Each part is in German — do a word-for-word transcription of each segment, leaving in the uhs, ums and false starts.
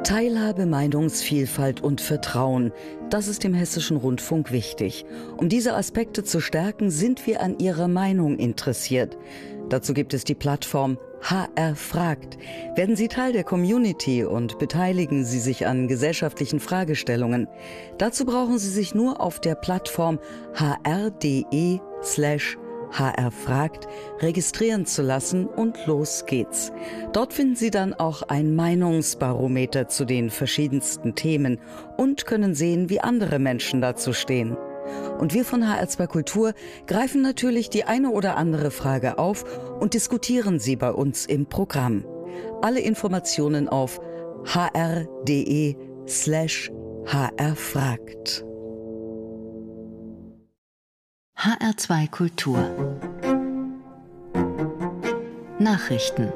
Teilhabe, Meinungsvielfalt und Vertrauen, das ist dem Hessischen Rundfunk wichtig. Um diese Aspekte zu stärken, sind wir an Ihrer Meinung interessiert. Dazu gibt es die Plattform H R fragt. Werden Sie Teil der Community und beteiligen Sie sich an gesellschaftlichen Fragestellungen. Dazu brauchen Sie sich nur auf der Plattform hr.de slash hr fragt registrieren zu lassen und los geht's. Dort finden Sie dann auch ein Meinungsbarometer zu den verschiedensten Themen und können sehen, wie andere Menschen dazu stehen. Und wir von H R zwei Kultur greifen natürlich die eine oder andere Frage auf und diskutieren sie bei uns im Programm. Alle Informationen auf hr.de slash hr fragt. H R zwei Kultur Nachrichten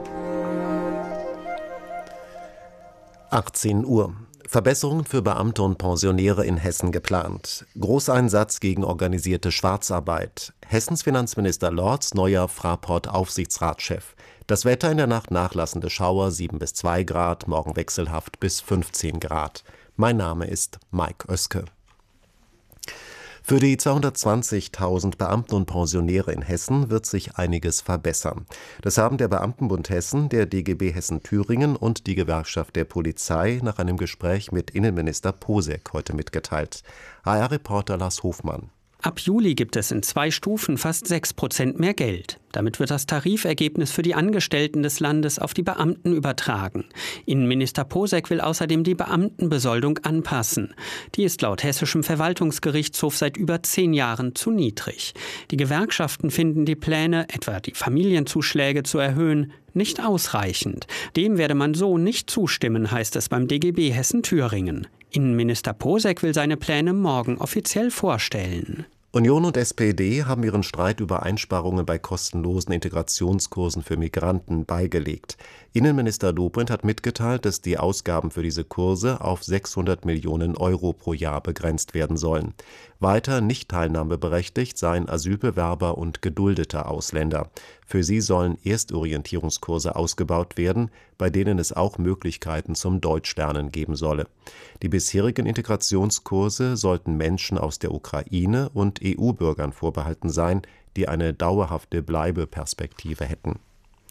achtzehn Uhr. Verbesserungen für Beamte und Pensionäre in Hessen geplant. Großeinsatz gegen organisierte Schwarzarbeit. Hessens Finanzminister Lorz neuer Fraport-Aufsichtsratschef. Das Wetter in der Nacht nachlassende Schauer sieben bis zwei Grad, morgen wechselhaft bis fünfzehn Grad. Mein Name ist Mike Oeske. Für die zweihundertzwanzigtausend Beamten und Pensionäre in Hessen wird sich einiges verbessern. Das haben der Beamtenbund Hessen, der D G B Hessen-Thüringen und die Gewerkschaft der Polizei nach einem Gespräch mit Innenminister Posek heute mitgeteilt. H R-Reporter Lars Hofmann. Ab Juli gibt es in zwei Stufen fast sechs Prozent mehr Geld. Damit wird das Tarifergebnis für die Angestellten des Landes auf die Beamten übertragen. Innenminister Posek will außerdem die Beamtenbesoldung anpassen. Die ist laut Hessischem Verwaltungsgerichtshof seit über zehn Jahren zu niedrig. Die Gewerkschaften finden die Pläne, etwa die Familienzuschläge zu erhöhen, nicht ausreichend. Dem werde man so nicht zustimmen, heißt es beim D G B Hessen-Thüringen. Innenminister Posek will seine Pläne morgen offiziell vorstellen. Union und S P D haben ihren Streit über Einsparungen bei kostenlosen Integrationskursen für Migranten beigelegt. Innenminister Dobrindt hat mitgeteilt, dass die Ausgaben für diese Kurse auf sechshundert Millionen Euro pro Jahr begrenzt werden sollen. Weiter nicht teilnahmeberechtigt seien Asylbewerber und geduldete Ausländer. Für sie sollen Erstorientierungskurse ausgebaut werden, bei denen es auch Möglichkeiten zum Deutschlernen geben solle. Die bisherigen Integrationskurse sollten Menschen aus der Ukraine und E U-Bürgern vorbehalten sein, die eine dauerhafte Bleibeperspektive hätten.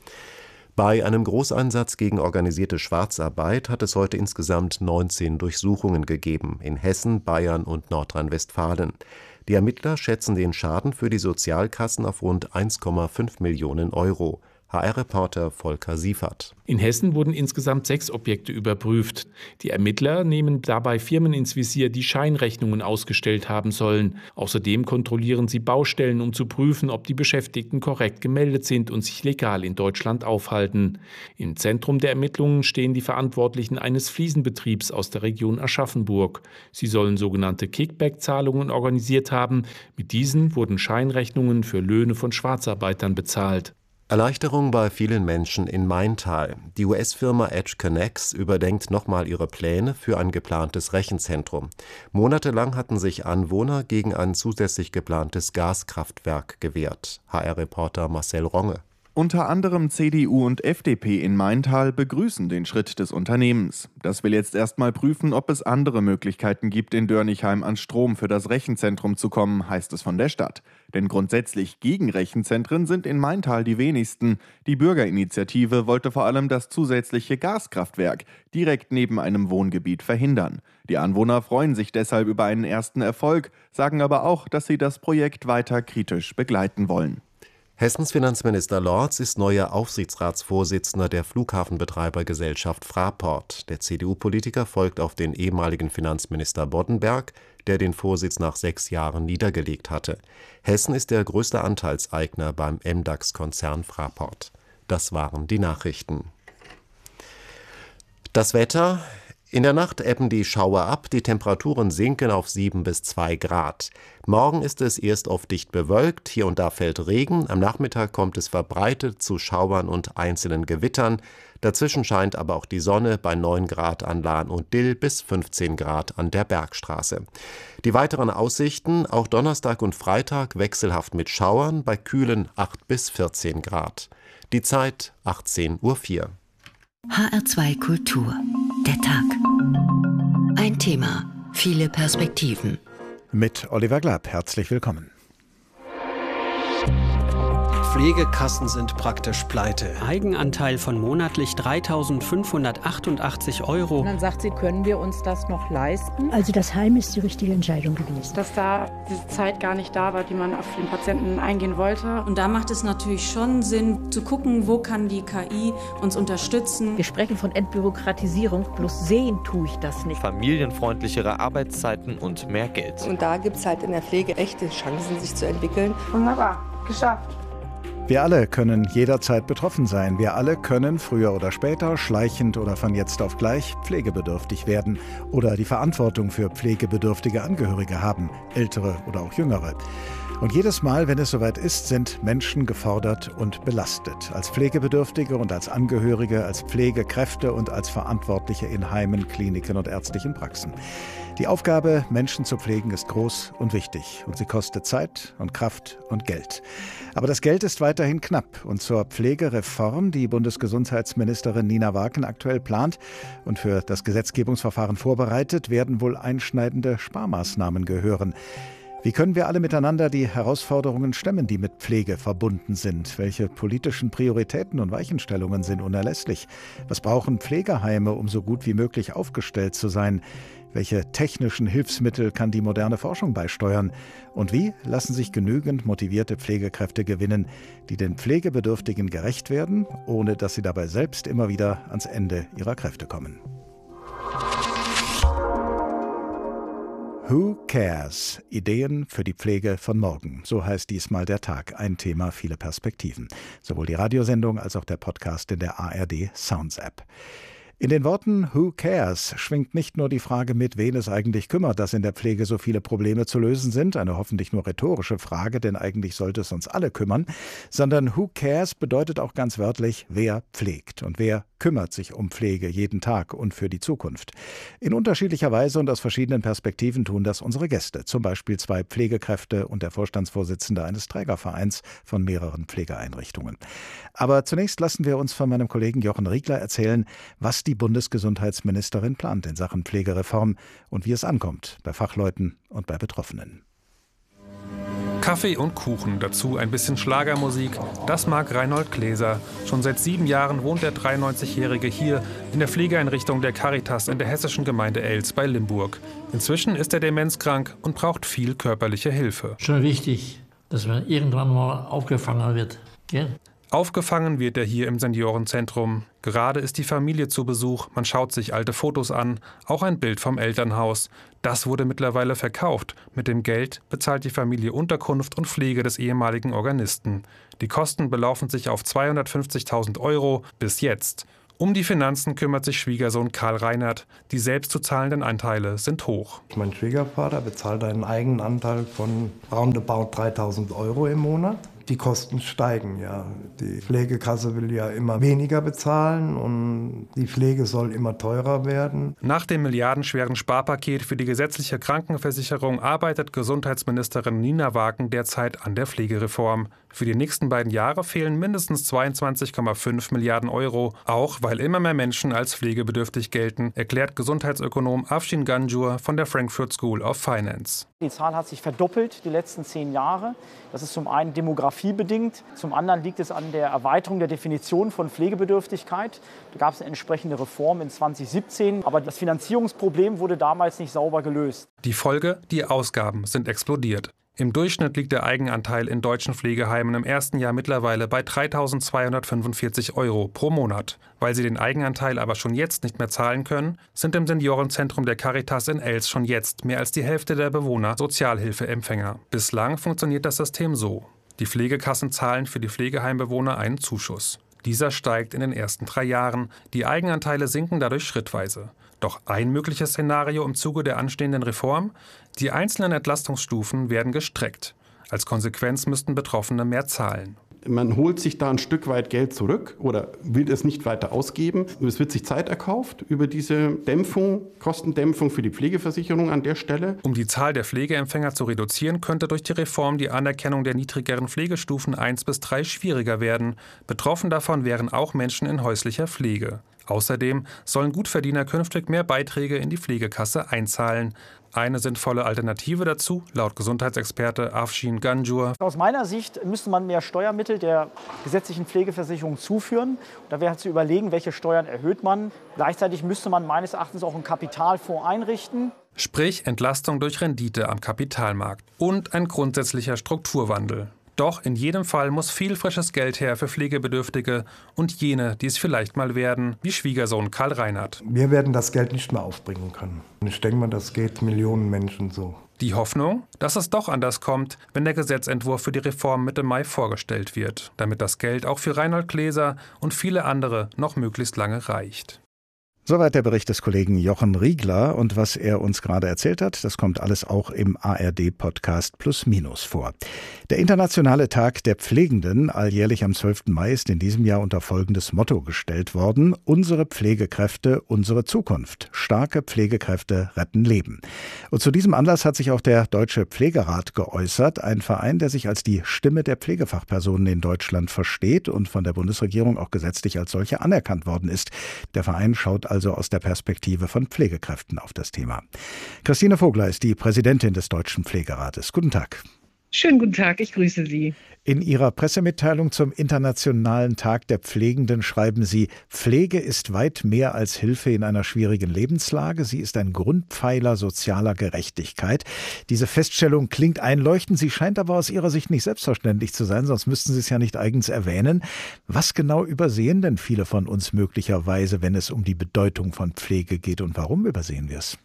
Bei einem Großeinsatz gegen organisierte Schwarzarbeit hat es heute insgesamt neunzehn Durchsuchungen gegeben, in Hessen, Bayern und Nordrhein-Westfalen. Die Ermittler schätzen den Schaden für die Sozialkassen auf rund eins Komma fünf Millionen Euro. H R-Reporter Volker Siefert. In Hessen wurden insgesamt sechs Objekte überprüft. Die Ermittler nehmen dabei Firmen ins Visier, die Scheinrechnungen ausgestellt haben sollen. Außerdem kontrollieren sie Baustellen, um zu prüfen, ob die Beschäftigten korrekt gemeldet sind und sich legal in Deutschland aufhalten. Im Zentrum der Ermittlungen stehen die Verantwortlichen eines Fliesenbetriebs aus der Region Aschaffenburg. Sie sollen sogenannte Kickback-Zahlungen organisiert haben. Mit diesen wurden Scheinrechnungen für Löhne von Schwarzarbeitern bezahlt. Erleichterung bei vielen Menschen in Maintal. Die U S-Firma Edge Connex überdenkt nochmal ihre Pläne für ein geplantes Rechenzentrum. Monatelang hatten sich Anwohner gegen ein zusätzlich geplantes Gaskraftwerk gewehrt. H R-Reporter Marcel Ronge. Unter anderem C D U und F D P in Maintal begrüßen den Schritt des Unternehmens. Das will jetzt erstmal prüfen, ob es andere Möglichkeiten gibt, in Dörnigheim an Strom für das Rechenzentrum zu kommen, heißt es von der Stadt. Denn grundsätzlich gegen Rechenzentren sind in Maintal die wenigsten. Die Bürgerinitiative wollte vor allem das zusätzliche Gaskraftwerk direkt neben einem Wohngebiet verhindern. Die Anwohner freuen sich deshalb über einen ersten Erfolg, sagen aber auch, dass sie das Projekt weiter kritisch begleiten wollen. Hessens Finanzminister Lorz ist neuer Aufsichtsratsvorsitzender der Flughafenbetreibergesellschaft Fraport. Der C D U-Politiker folgt auf den ehemaligen Finanzminister Boddenberg, der den Vorsitz nach sechs Jahren niedergelegt hatte. Hessen ist der größte Anteilseigner beim M DAX-Konzern Fraport. Das waren die Nachrichten. Das Wetter. In der Nacht ebben die Schauer ab, die Temperaturen sinken auf sieben bis zwei Grad. Morgen ist es erst oft dicht bewölkt, hier und da fällt Regen, am Nachmittag kommt es verbreitet zu Schauern und einzelnen Gewittern. Dazwischen scheint aber auch die Sonne bei neun Grad an Lahn und Dill bis fünfzehn Grad an der Bergstraße. Die weiteren Aussichten, auch Donnerstag und Freitag wechselhaft mit Schauern, bei kühlen acht bis vierzehn Grad. Die Zeit achtzehn Uhr vier. H R zwei Kultur Der Tag. Ein Thema, viele Perspektiven. Mit Oliver Glab, herzlich willkommen. Pflegekassen sind praktisch pleite. Eigenanteil von monatlich dreitausendfünfhundertachtundachtzig Euro. Und dann sagt sie, können wir uns das noch leisten? Also das Heim ist die richtige Entscheidung gewesen. Dass da diese Zeit gar nicht da war, die man auf den Patienten eingehen wollte. Und da macht es natürlich schon Sinn, zu gucken, wo kann die K I uns unterstützen. Wir sprechen von Entbürokratisierung, bloß sehen tue ich das nicht. Familienfreundlichere Arbeitszeiten und mehr Geld. Und da gibt es halt in der Pflege echte Chancen, sich zu entwickeln. Wunderbar, geschafft. Wir alle können jederzeit betroffen sein. Wir alle können früher oder später, schleichend oder von jetzt auf gleich, pflegebedürftig werden oder die Verantwortung für pflegebedürftige Angehörige haben, ältere oder auch jüngere. Und jedes Mal, wenn es soweit ist, sind Menschen gefordert und belastet. Als Pflegebedürftige und als Angehörige, als Pflegekräfte und als Verantwortliche in Heimen, Kliniken und ärztlichen Praxen. Die Aufgabe, Menschen zu pflegen, ist groß und wichtig. Und sie kostet Zeit und Kraft und Geld. Aber das Geld ist weiterhin knapp. Und zur Pflegereform, die Bundesgesundheitsministerin Nina Wagen aktuell plant und für das Gesetzgebungsverfahren vorbereitet, werden wohl einschneidende Sparmaßnahmen gehören. Wie können wir alle miteinander die Herausforderungen stemmen, die mit Pflege verbunden sind? Welche politischen Prioritäten und Weichenstellungen sind unerlässlich? Was brauchen Pflegeheime, um so gut wie möglich aufgestellt zu sein? Welche technischen Hilfsmittel kann die moderne Forschung beisteuern? Und wie lassen sich genügend motivierte Pflegekräfte gewinnen, die den Pflegebedürftigen gerecht werden, ohne dass sie dabei selbst immer wieder ans Ende ihrer Kräfte kommen? Who cares? Ideen für die Pflege von morgen. So heißt diesmal der Tag. Ein Thema, viele Perspektiven. Sowohl die Radiosendung als auch der Podcast in der A R D Sounds App. In den Worten Who cares schwingt nicht nur die Frage mit, wen es eigentlich kümmert, dass in der Pflege so viele Probleme zu lösen sind, eine hoffentlich nur rhetorische Frage, denn eigentlich sollte es uns alle kümmern, sondern Who cares bedeutet auch ganz wörtlich, wer pflegt und wer kümmert sich um Pflege jeden Tag und für die Zukunft. In unterschiedlicher Weise und aus verschiedenen Perspektiven tun das unsere Gäste, zum Beispiel zwei Pflegekräfte und der Vorstandsvorsitzende eines Trägervereins von mehreren Pflegeeinrichtungen. Aber zunächst lassen wir uns von meinem Kollegen Jochen Riegler erzählen, was die Bundesgesundheitsministerin plant in Sachen Pflegereform und wie es ankommt bei Fachleuten und bei Betroffenen. Kaffee und Kuchen, dazu ein bisschen Schlagermusik, das mag Reinhold Gläser. Schon seit sieben Jahren wohnt der dreiundneunzigjährige hier in der Pflegeeinrichtung der Caritas in der hessischen Gemeinde Elz bei Limburg. Inzwischen ist er demenzkrank und braucht viel körperliche Hilfe. Schon wichtig, dass man irgendwann mal aufgefangen wird, gell? Aufgefangen wird er hier im Seniorenzentrum. Gerade ist die Familie zu Besuch, man schaut sich alte Fotos an, auch ein Bild vom Elternhaus. Das wurde mittlerweile verkauft. Mit dem Geld bezahlt die Familie Unterkunft und Pflege des ehemaligen Organisten. Die Kosten belaufen sich auf zweihundertfünfzigtausend Euro bis jetzt. Um die Finanzen kümmert sich Schwiegersohn Karl Reinert. Die selbst zu zahlenden Anteile sind hoch. Mein Schwiegervater bezahlt einen eigenen Anteil von roundabout dreitausend Euro im Monat. Die Kosten steigen, ja. Die Pflegekasse will ja immer weniger bezahlen und die Pflege soll immer teurer werden. Nach dem milliardenschweren Sparpaket für die gesetzliche Krankenversicherung arbeitet Gesundheitsministerin Nina Wagen derzeit an der Pflegereform. Für die nächsten beiden Jahre fehlen mindestens zweiundzwanzig Komma fünf Milliarden Euro, auch weil immer mehr Menschen als pflegebedürftig gelten, erklärt Gesundheitsökonom Afshin Ganjur von der Frankfurt School of Finance. Die Zahl hat sich verdoppelt die letzten zehn Jahre. Das ist zum einen demografiebedingt, zum anderen liegt es an der Erweiterung der Definition von Pflegebedürftigkeit. Da gab es eine entsprechende Reform in zwanzig siebzehn, aber das Finanzierungsproblem wurde damals nicht sauber gelöst. Die Folge, die Ausgaben sind explodiert. Im Durchschnitt liegt der Eigenanteil in deutschen Pflegeheimen im ersten Jahr mittlerweile bei dreitausendzweihundertfünfundvierzig Euro pro Monat. Weil sie den Eigenanteil aber schon jetzt nicht mehr zahlen können, sind im Seniorenzentrum der Caritas in Elz schon jetzt mehr als die Hälfte der Bewohner Sozialhilfeempfänger. Bislang funktioniert das System so. Die Pflegekassen zahlen für die Pflegeheimbewohner einen Zuschuss. Dieser steigt in den ersten drei Jahren. Die Eigenanteile sinken dadurch schrittweise. Doch ein mögliches Szenario im Zuge der anstehenden Reform: Die einzelnen Entlastungsstufen werden gestreckt. Als Konsequenz müssten Betroffene mehr zahlen. Man holt sich da ein Stück weit Geld zurück oder will es nicht weiter ausgeben. Es wird sich Zeit erkauft über diese Dämpfung, Kostendämpfung für die Pflegeversicherung an der Stelle. Um die Zahl der Pflegeempfänger zu reduzieren, könnte durch die Reform die Anerkennung der niedrigeren Pflegestufen eins bis drei schwieriger werden. Betroffen davon wären auch Menschen in häuslicher Pflege. Außerdem sollen Gutverdiener künftig mehr Beiträge in die Pflegekasse einzahlen. Eine sinnvolle Alternative dazu, laut Gesundheitsexperte Afshin Ganjur. Aus meiner Sicht müsste man mehr Steuermittel der gesetzlichen Pflegeversicherung zuführen. Da wäre zu überlegen, welche Steuern erhöht man. Gleichzeitig müsste man meines Erachtens auch einen Kapitalfonds einrichten. Sprich Entlastung durch Rendite am Kapitalmarkt und ein grundsätzlicher Strukturwandel. Doch in jedem Fall muss viel frisches Geld her für Pflegebedürftige und jene, die es vielleicht mal werden, wie Schwiegersohn Karl Reinhardt. Wir werden das Geld nicht mehr aufbringen können. Ich denke mal, das geht Millionen Menschen so. Die Hoffnung, dass es doch anders kommt, wenn der Gesetzentwurf für die Reform Mitte Mai vorgestellt wird, damit das Geld auch für Reinhold Gläser und viele andere noch möglichst lange reicht. Soweit der Bericht des Kollegen Jochen Riegler, und was er uns gerade erzählt hat, das kommt alles auch im A R D-Podcast Plus Minus vor. Der Internationale Tag der Pflegenden, alljährlich am zwölften Mai, ist in diesem Jahr unter folgendes Motto gestellt worden: Unsere Pflegekräfte, unsere Zukunft. Starke Pflegekräfte retten Leben. Und zu diesem Anlass hat sich auch der Deutsche Pflegerat geäußert, ein Verein, der sich als die Stimme der Pflegefachpersonen in Deutschland versteht und von der Bundesregierung auch gesetzlich als solche anerkannt worden ist. Der Verein schaut also also aus der Perspektive von Pflegekräften auf das Thema. Christine Vogler ist die Präsidentin des Deutschen Pflegerates. Guten Tag. Schönen guten Tag, ich grüße Sie. In Ihrer Pressemitteilung zum Internationalen Tag der Pflegenden schreiben Sie: Pflege ist weit mehr als Hilfe in einer schwierigen Lebenslage. Sie ist ein Grundpfeiler sozialer Gerechtigkeit. Diese Feststellung klingt einleuchtend. Sie scheint aber aus Ihrer Sicht nicht selbstverständlich zu sein, sonst müssten Sie es ja nicht eigens erwähnen. Was genau übersehen denn viele von uns möglicherweise, wenn es um die Bedeutung von Pflege geht, und warum übersehen wir es?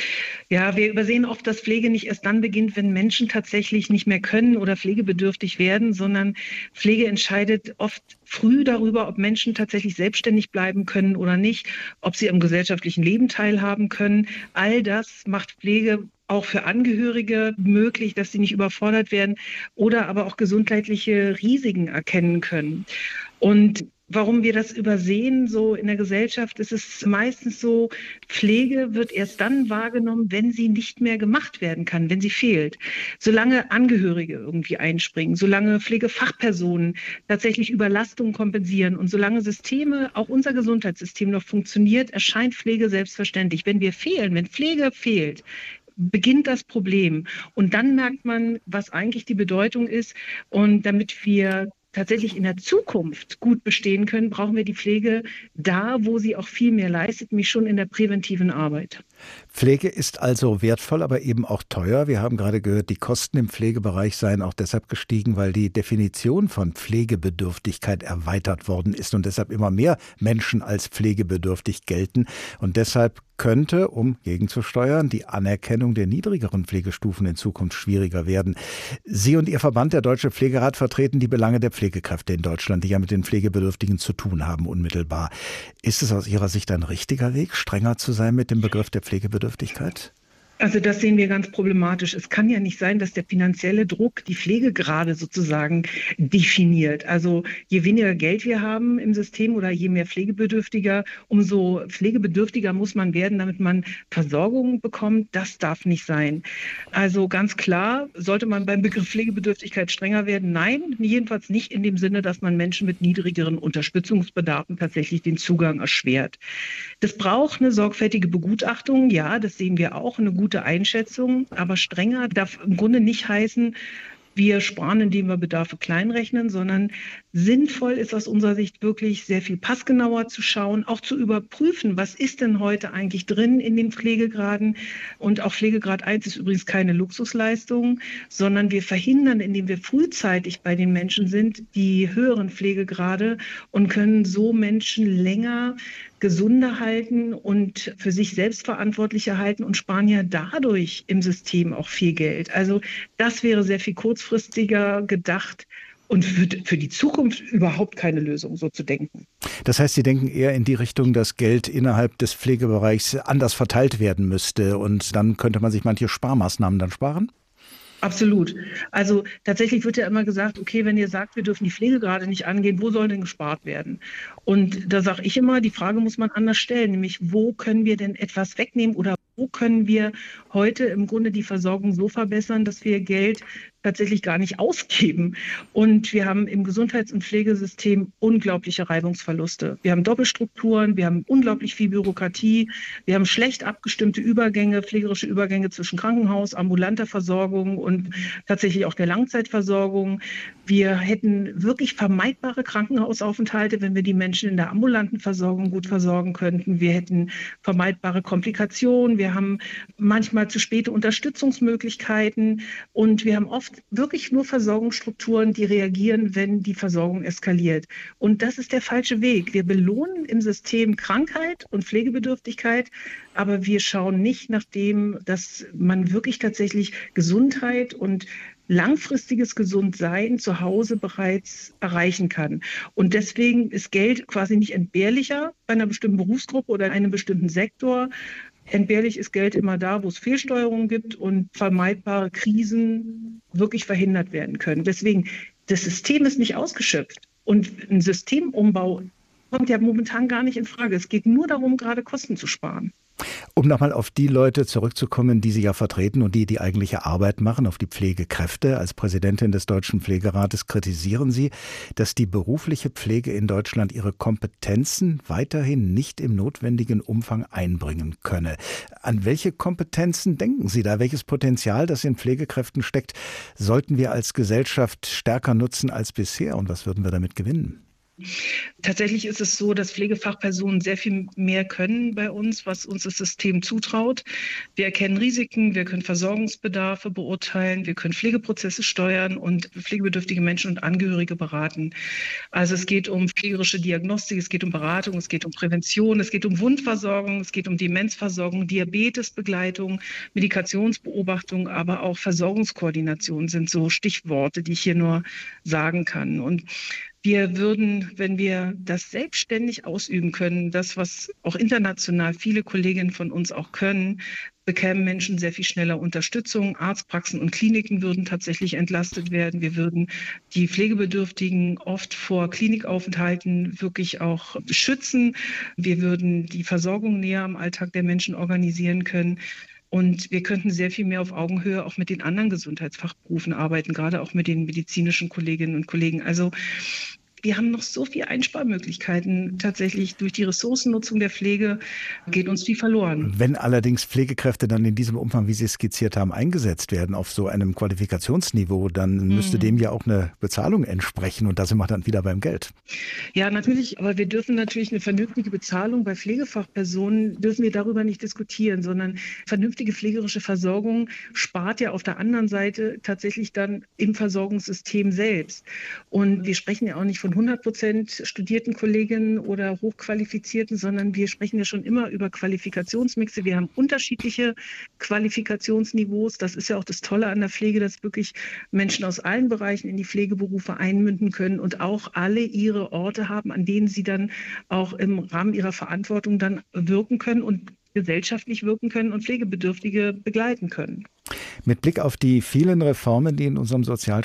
Ja, wir übersehen oft, dass Pflege nicht erst dann beginnt, wenn Menschen tatsächlich nicht mehr können oder pflegebedürftig werden, sondern Pflege entscheidet oft früh darüber, ob Menschen tatsächlich selbstständig bleiben können oder nicht, ob sie am gesellschaftlichen Leben teilhaben können. All das macht Pflege auch für Angehörige möglich, dass sie nicht überfordert werden oder aber auch gesundheitliche Risiken erkennen können. Und warum wir das übersehen, so in der Gesellschaft, ist es meistens so, Pflege wird erst dann wahrgenommen, wenn sie nicht mehr gemacht werden kann, wenn sie fehlt. Solange Angehörige irgendwie einspringen, solange Pflegefachpersonen tatsächlich Überlastungen kompensieren und solange Systeme, auch unser Gesundheitssystem noch funktioniert, erscheint Pflege selbstverständlich. Wenn wir fehlen, wenn Pflege fehlt, beginnt das Problem. Und dann merkt man, was eigentlich die Bedeutung ist. Und damit wir tatsächlich in der Zukunft gut bestehen können, brauchen wir die Pflege da, wo sie auch viel mehr leistet, nämlich schon in der präventiven Arbeit. Pflege ist also wertvoll, aber eben auch teuer. Wir haben gerade gehört, die Kosten im Pflegebereich seien auch deshalb gestiegen, weil die Definition von Pflegebedürftigkeit erweitert worden ist und deshalb immer mehr Menschen als pflegebedürftig gelten. Und deshalb könnte, um gegenzusteuern, die Anerkennung der niedrigeren Pflegestufen in Zukunft schwieriger werden. Sie und Ihr Verband, der Deutsche Pflegerat, vertreten die Belange der Pflegekräfte in Deutschland, die ja mit den Pflegebedürftigen zu tun haben, unmittelbar. Ist es aus Ihrer Sicht ein richtiger Weg, strenger zu sein mit dem Begriff der Pflegebedürftigkeit? Also das sehen wir ganz problematisch. Es kann ja nicht sein, dass der finanzielle Druck die Pflegegrade sozusagen definiert. Also je weniger Geld wir haben im System oder je mehr Pflegebedürftiger, umso pflegebedürftiger muss man werden, damit man Versorgung bekommt. Das darf nicht sein. Also ganz klar, sollte man beim Begriff Pflegebedürftigkeit strenger werden? Nein, jedenfalls nicht in dem Sinne, dass man Menschen mit niedrigeren Unterstützungsbedarfen tatsächlich den Zugang erschwert. Das braucht eine sorgfältige Begutachtung. Ja, das sehen wir auch, eine gute Einschätzung, aber strenger darf im Grunde nicht heißen, wir sparen, indem wir Bedarfe kleinrechnen, sondern sinnvoll ist aus unserer Sicht wirklich sehr viel passgenauer zu schauen, auch zu überprüfen, was ist denn heute eigentlich drin in den Pflegegraden. Und auch Pflegegrad eins ist übrigens keine Luxusleistung, sondern wir verhindern, indem wir frühzeitig bei den Menschen sind, die höheren Pflegegrade und können so Menschen länger gesunder halten und für sich selbstverantwortlicher halten und sparen ja dadurch im System auch viel Geld. Also das wäre sehr viel kurzfristiger gedacht und für, für die Zukunft überhaupt keine Lösung, so zu denken. Das heißt, Sie denken eher in die Richtung, dass Geld innerhalb des Pflegebereichs anders verteilt werden müsste und dann könnte man sich manche Sparmaßnahmen dann sparen? Absolut. Also tatsächlich wird ja immer gesagt, okay, wenn ihr sagt, wir dürfen die Pflegegrade nicht angehen, wo soll denn gespart werden? Und da sage ich immer, die Frage muss man anders stellen, nämlich wo können wir denn etwas wegnehmen oder wo können wir heute im Grunde die Versorgung so verbessern, dass wir Geld tatsächlich gar nicht ausgeben. Und wir haben im Gesundheits- und Pflegesystem unglaubliche Reibungsverluste. Wir haben Doppelstrukturen, wir haben unglaublich viel Bürokratie, wir haben schlecht abgestimmte Übergänge, pflegerische Übergänge zwischen Krankenhaus, ambulanter Versorgung und tatsächlich auch der Langzeitversorgung. Wir hätten wirklich vermeidbare Krankenhausaufenthalte, wenn wir die Menschen in der ambulanten Versorgung gut versorgen könnten. Wir hätten vermeidbare Komplikationen. Wir haben manchmal zu späte Unterstützungsmöglichkeiten. Und wir haben oft wirklich nur Versorgungsstrukturen, die reagieren, wenn die Versorgung eskaliert. Und das ist der falsche Weg. Wir belohnen im System Krankheit und Pflegebedürftigkeit, aber wir schauen nicht nach dem, dass man wirklich tatsächlich Gesundheit und langfristiges Gesundsein zu Hause bereits erreichen kann. Und deswegen ist Geld quasi nicht entbehrlicher bei einer bestimmten Berufsgruppe oder einem bestimmten Sektor. Entbehrlich ist Geld immer da, wo es Fehlsteuerungen gibt und vermeidbare Krisen wirklich verhindert werden können. Deswegen, das System ist nicht ausgeschöpft. Und ein Systemumbau kommt ja momentan gar nicht in Frage. Es geht nur darum, gerade Kosten zu sparen. Um nochmal auf die Leute zurückzukommen, die Sie ja vertreten und die die eigentliche Arbeit machen, auf die Pflegekräfte. Als Präsidentin des Deutschen Pflegerates kritisieren Sie, dass die berufliche Pflege in Deutschland ihre Kompetenzen weiterhin nicht im notwendigen Umfang einbringen könne. An welche Kompetenzen denken Sie da? Welches Potenzial, das in Pflegekräften steckt, sollten wir als Gesellschaft stärker nutzen als bisher? Und was würden wir damit gewinnen? Tatsächlich ist es so, dass Pflegefachpersonen sehr viel mehr können bei uns, was uns das System zutraut. Wir erkennen Risiken, wir können Versorgungsbedarfe beurteilen, wir können Pflegeprozesse steuern und pflegebedürftige Menschen und Angehörige beraten. Also es geht um pflegerische Diagnostik, es geht um Beratung, es geht um Prävention, es geht um Wundversorgung, es geht um Demenzversorgung, Diabetesbegleitung, Medikationsbeobachtung, aber auch Versorgungskoordination sind so Stichworte, die ich hier nur sagen kann. Und wir würden, wenn wir das selbstständig ausüben können, das, was auch international viele Kolleginnen von uns auch können, bekämen Menschen sehr viel schneller Unterstützung. Arztpraxen und Kliniken würden tatsächlich entlastet werden. Wir würden die Pflegebedürftigen oft vor Klinikaufenthalten wirklich auch schützen. Wir würden die Versorgung näher am Alltag der Menschen organisieren können. Und wir könnten sehr viel mehr auf Augenhöhe auch mit den anderen Gesundheitsfachberufen arbeiten, gerade auch mit den medizinischen Kolleginnen und Kollegen. Also wir haben noch so viele Einsparmöglichkeiten. Tatsächlich durch die Ressourcennutzung der Pflege geht uns viel verloren. Wenn allerdings Pflegekräfte dann in diesem Umfang, wie Sie es skizziert haben, eingesetzt werden auf so einem Qualifikationsniveau, dann hm. müsste dem ja auch eine Bezahlung entsprechen. Und da sind wir dann wieder beim Geld. Ja, natürlich. Aber wir dürfen natürlich eine vernünftige Bezahlung bei Pflegefachpersonen, dürfen wir darüber nicht diskutieren, sondern vernünftige pflegerische Versorgung spart ja auf der anderen Seite tatsächlich dann im Versorgungssystem selbst. Und wir sprechen ja auch nicht von hundert Prozent studierten Kolleginnen oder hochqualifizierten, sondern wir sprechen ja schon immer über Qualifikationsmixe. Wir haben unterschiedliche Qualifikationsniveaus. Das ist ja auch das Tolle an der Pflege, dass wirklich Menschen aus allen Bereichen in die Pflegeberufe einmünden können und auch alle ihre Orte haben, an denen sie dann auch im Rahmen ihrer Verantwortung dann wirken können und gesellschaftlich wirken können und Pflegebedürftige begleiten können. Mit Blick auf die vielen Reformen, die in unserem Sozialstaat